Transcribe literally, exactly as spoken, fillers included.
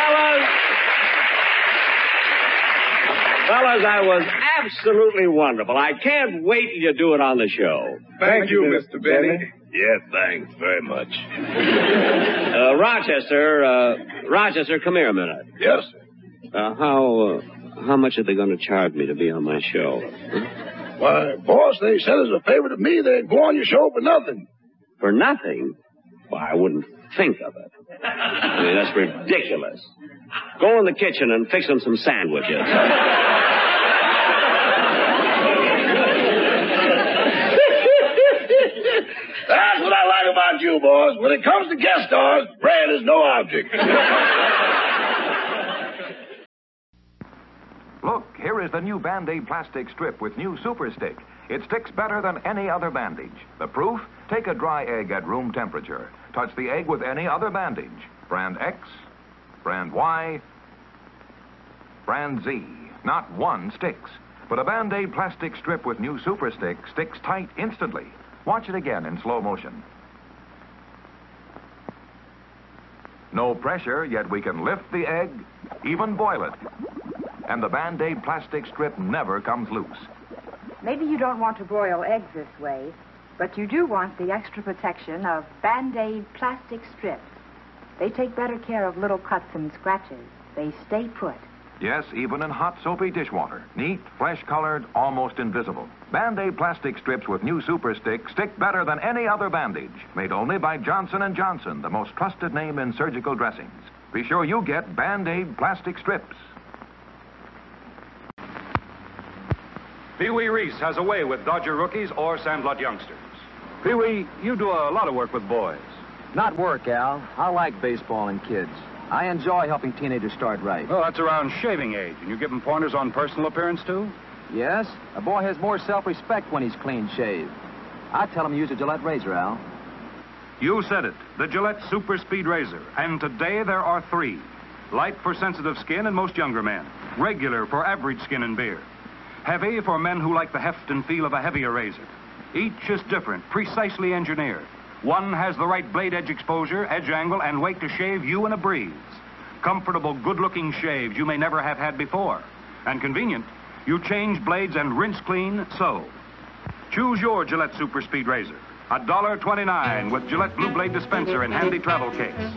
fellas. Fellas, that was absolutely wonderful. I can't wait till you do it on the show. Thank you, Mister Benny. Yes, thanks very much. Uh, Rochester, uh, Rochester, come here a minute. Yes, sir. Uh, how, uh, how much are they going to charge me to be on my show? Huh? Why, boss, they said as a favor to me they'd go on your show for nothing. For nothing? Why, I wouldn't think of it. I mean, that's ridiculous. Go in the kitchen and fix them some sandwiches. That's what I like about you, boss. When it comes to guest stars, bread is no object. Look, here is the new Band-Aid plastic strip with new Super Stick. It sticks better than any other bandage. The proof? Take a dry egg at room temperature. Touch the egg with any other bandage. Brand X, brand Y, brand Z. Not one sticks. But a Band-Aid plastic strip with new Super Stick sticks tight instantly. Watch it again in slow motion. No pressure, yet we can lift the egg, even boil it. And the Band-Aid plastic strip never comes loose. Maybe you don't want to broil eggs this way, but you do want the extra protection of Band-Aid plastic strips. They take better care of little cuts and scratches. They stay put. Yes, even in hot, soapy dishwater. Neat, flesh-colored, almost invisible. Band-Aid plastic strips with new Super Stick stick better than any other bandage. Made only by Johnson and Johnson, the most trusted name in surgical dressings. Be sure you get Band-Aid plastic strips. Pee Wee Reese has a way with Dodger rookies or Sandlot youngsters. Pee Wee, you do a lot of work with boys. Not work, Al. I like baseball and kids. I enjoy helping teenagers start right. Oh, that's around shaving age, and you give them pointers on personal appearance, too? Yes, a boy has more self-respect when he's clean-shaved. I tell him to use a Gillette razor, Al. You said it, the Gillette Super Speed Razor. And today there are three. Light for sensitive skin and most younger men. Regular for average skin and beard. Heavy for men who like the heft and feel of a heavier razor. Each is different, precisely engineered. One has the right blade edge exposure, edge angle, and weight to shave you in a breeze. Comfortable, good-looking shaves you may never have had before. And convenient, you change blades and rinse clean, so. Choose your Gillette Super Speed Razor. one dollar twenty-nine with Gillette Blue Blade dispenser and handy travel case.